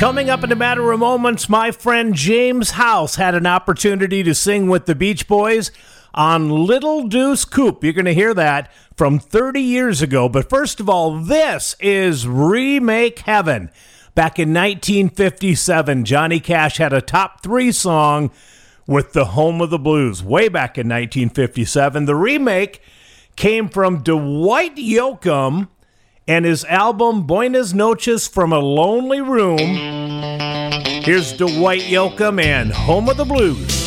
Coming up in a matter of moments, my friend James House had an opportunity to sing with the Beach Boys on Little Deuce Coupe. You're going to hear that from 30 years ago. But first of all, this is Remake Heaven. Back in 1957, Johnny Cash had a top 3 song with the Home of the Blues. Way back in 1957. The remake came from Dwight Yoakam and his album Buenas Noches from a Lonely Room. Here's Dwight Yoakam and Home of the Blues.